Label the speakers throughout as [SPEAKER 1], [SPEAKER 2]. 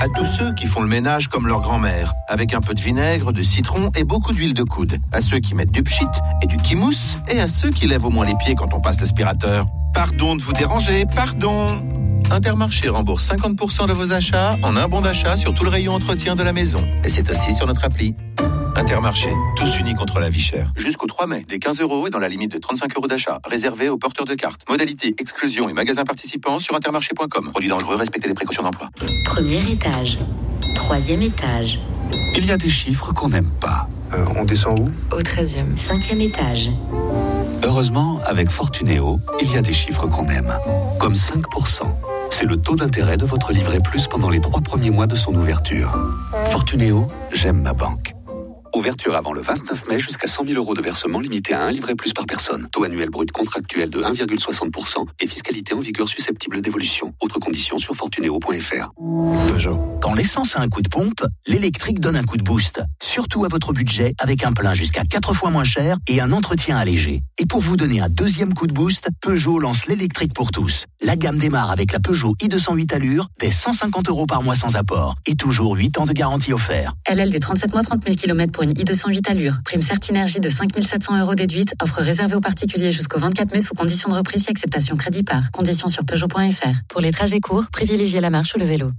[SPEAKER 1] À tous ceux qui font le ménage comme leur grand-mère, avec un peu de vinaigre, de citron et beaucoup d'huile de coude. À ceux qui mettent du pchit et du kimousse, et à ceux qui lèvent au moins les pieds quand on passe l'aspirateur. Pardon de vous déranger, pardon. Intermarché rembourse 50% de vos achats en un bon d'achat sur tout le rayon entretien de la maison. Et c'est aussi sur notre appli. Intermarché, tous unis contre la vie chère. Jusqu'au 3 mai, des 15 € et dans la limite de 35 € d'achat, réservé aux porteurs de cartes. Modalité, exclusion et magasins participants sur intermarché.com. Produit dangereux, respectez les précautions d'emploi.
[SPEAKER 2] Premier étage, troisième étage.
[SPEAKER 3] Il y a des chiffres qu'on n'aime pas.
[SPEAKER 4] On descend où ?
[SPEAKER 2] Au 13e, cinquième étage.
[SPEAKER 3] Heureusement, avec Fortunéo, il y a des chiffres qu'on aime. Comme 5%. C'est le taux d'intérêt de votre livret plus pendant les 3 premiers mois de son ouverture. Fortunéo, j'aime ma banque. Ouverture avant le 29 mai jusqu'à 100 000 € de versement limité à un livret plus par personne. Taux annuel brut contractuel de 1,60% et fiscalité en vigueur susceptible d'évolution. Autres conditions sur fortunéo.fr.
[SPEAKER 5] Peugeot. Quand l'essence a un coup de pompe, l'électrique donne un coup de boost. Surtout à votre budget avec un plein jusqu'à 4 fois moins cher et un entretien allégé. Et pour vous donner un deuxième coup de boost, Peugeot lance l'électrique pour tous. La gamme démarre avec la Peugeot i208 Allure dès 150 € par mois sans apport. Et toujours 8 ans de garantie offert.
[SPEAKER 6] LLD 37 mois 30 000 km pour une i208 Allure. Prime Certinergie de 5 700 € déduite. Offre réservée aux particuliers jusqu'au 24 mai sous condition de reprise et acceptation crédit par. Conditions sur Peugeot.fr. Pour les trajets courts, privilégiez la marche ou le vélo.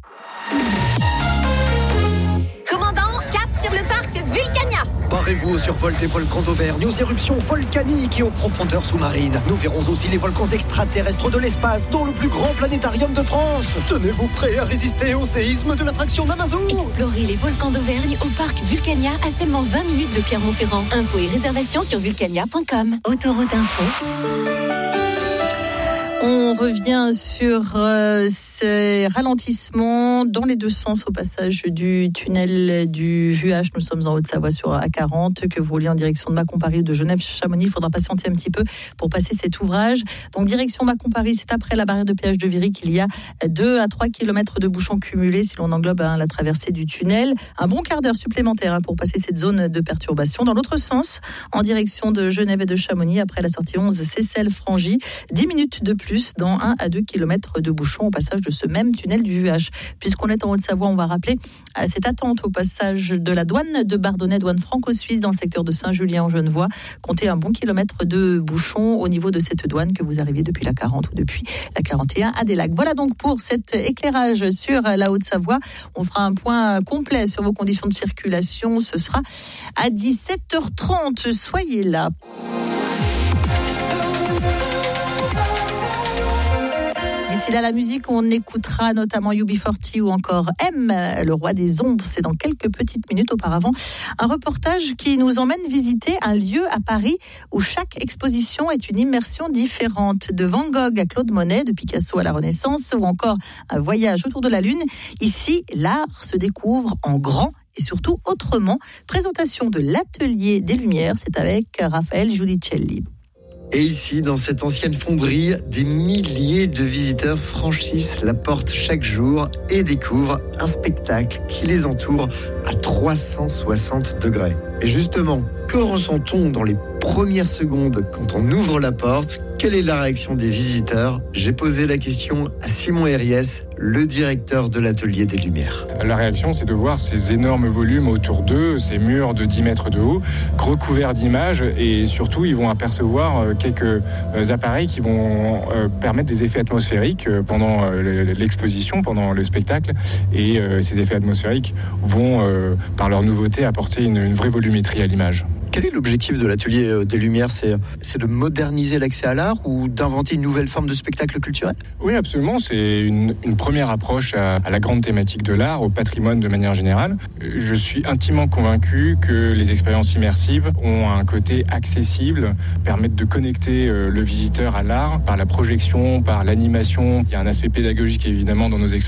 [SPEAKER 7] Commandant, cap sur le parc Vulcania.
[SPEAKER 8] Barrez-vous au survol des volcans d'Auvergne, aux éruptions volcaniques et aux profondeurs sous-marines. Nous verrons aussi les volcans extraterrestres de l'espace dans le plus grand planétarium de France. Tenez-vous prêts à résister au séisme de l'attraction d'Amazon.
[SPEAKER 7] Explorez les volcans d'Auvergne au parc Vulcania à seulement 20 minutes de Clermont-Ferrand. Infos et réservations sur vulcania.com.
[SPEAKER 2] Autoroute Info.
[SPEAKER 9] On revient sur ces ralentissements dans les deux sens au passage du tunnel du Vuache. Nous sommes en Haute-Savoie sur A40, que vous roulez en direction de Mâcon-Paris, de Genève-Chamonix. Il faudra patienter un petit peu pour passer cet ouvrage. Donc direction Mâcon-Paris, c'est après la barrière de péage de Viry qu'il y a 2 à 3 km de bouchons cumulés si l'on englobe la traversée du tunnel. Un bon quart d'heure supplémentaire pour passer cette zone de perturbation. Dans l'autre sens, en direction de Genève et de Chamonix, après la sortie 11 Seyssel-Frangy, 10 minutes de plus dans 1 à 2 km de bouchons au passage de ce même tunnel du Vuache. Puisqu'on est en Haute-Savoie, on va rappeler cette attente au passage de la douane de Bardonnay, douane franco-suisse dans le secteur de Saint-Julien-en-Genevois. Comptez un bon kilomètre de bouchons au niveau de cette douane que vous arrivez depuis la 40 ou depuis la 41 à des Lacs. Voilà donc pour cet éclairage sur la Haute-Savoie. On fera un point complet sur vos conditions de circulation. Ce sera à 17h30. Soyez là. D'ici là, la musique, on écoutera notamment UB40 ou encore M, le roi des ombres. C'est dans quelques petites minutes. Auparavant, un reportage qui nous emmène visiter un lieu à Paris où chaque exposition est une immersion différente. De Van Gogh à Claude Monet, de Picasso à la Renaissance ou encore un voyage autour de la Lune. Ici, l'art se découvre en grand et surtout autrement. Présentation de l'Atelier des Lumières, c'est avec Raphaël Giudicelli.
[SPEAKER 10] Et ici, dans cette ancienne fonderie, des milliers de visiteurs franchissent la porte chaque jour et découvrent un spectacle qui les entoure à 360 degrés. Et justement, que ressent-on dans les premières secondes quand on ouvre la porte ? Quelle est la réaction des visiteurs ? J'ai posé la question à Simon Herriès, le directeur de l'Atelier des Lumières.
[SPEAKER 11] La réaction, c'est de voir ces énormes volumes autour d'eux, ces murs de 10 mètres de haut, recouverts d'images, et surtout, ils vont apercevoir quelques appareils qui vont permettre des effets atmosphériques pendant l'exposition, pendant le spectacle, et ces effets atmosphériques vont, par leur nouveauté, apporter une vraie volumétrie à l'image.
[SPEAKER 10] Quel est l'objectif de l'Atelier des Lumières ? C'est de moderniser l'accès à l'art ou d'inventer une nouvelle forme de spectacle culturel ?
[SPEAKER 11] Oui, absolument. C'est une première approche à la grande thématique de l'art, au patrimoine de manière générale. Je suis intimement convaincu que les expériences immersives ont un côté accessible, permettent de connecter le visiteur à l'art par la projection, par l'animation. Il y a un aspect pédagogique évidemment dans nos expositions.